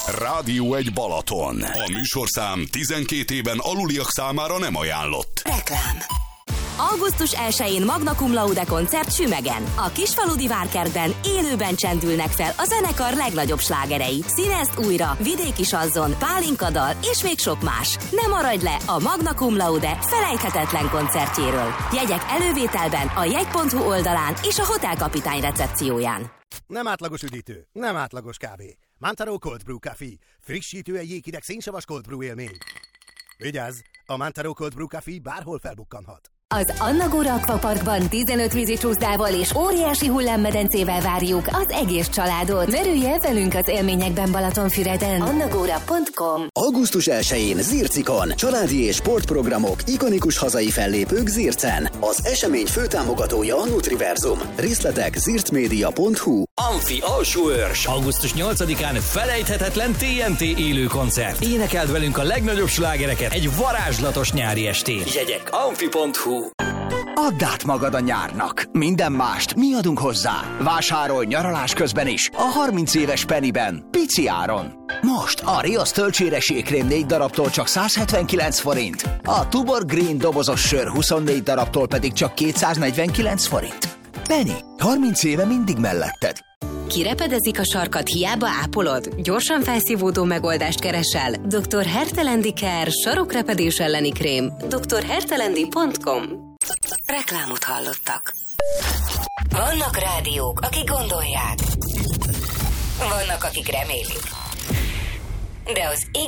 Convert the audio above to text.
Rádió 1 Balaton. A műsorszám 12 éven aluliak számára nem ajánlott. Reklám. Augusztus 1-én Magna Cum Laude koncert Sümegen. A Kisfaludi Várkertben élőben csendülnek fel a zenekar legnagyobb slágerei. Színezd újra, Vidéki Sanzon, Pálinkadal és még sok más. Ne maradj le a Magna Cum Laude felejthetetlen koncertjéről. Jegyek elővételben a jegy.hu oldalán és a Hotel Kapitány recepcióján. Nem átlagos üdítő, nem átlagos kávé. Mantaro Cold Brew Café. Frissítő egy jéghideg szénsavas cold brew élmény. Vigyázz, a Mantaro Cold Brew Café bárhol felbukkanhat. Az Anna Góra Akvaparkban 15 vízicsúszdával és óriási hullámmedencével várjuk az egész családot. Merülj el velünk az élményekben Balatonfüreden. annagora.com. Augusztus 1-én Zircikon. Családi és sportprogramok, ikonikus hazai fellépők Zircen. Az esemény főtámogatója a Nutriverzum. Részletek zircmedia.hu. Amfi Alsóörs. Augusztus 8-án felejthetetlen TNT élő koncert. Énekeld velünk a legnagyobb slágereket egy varázslatos nyári estén. Jegyek amfi.hu. Add át magad a nyárnak. Minden mást mi adunk hozzá. Vásárolj nyaralás közben is a 30 éves Pennyben. Pici áron. Most a Rios tölcséres jégkrém 4 darabtól csak 179 forint. A Tubor Green dobozos sör 24 darabtól pedig csak 249 forint. Penny, 30 éve mindig melletted. Kirepedezik a sarkad, hiába ápolod? Gyorsan felszívódó megoldást keresel? Dr. Hertelendi Care sarokrepedés elleni krém. drhertelendi.com. Reklámot hallottak. Vannak rádiók, akik gondolják. Vannak, akik remélik. De az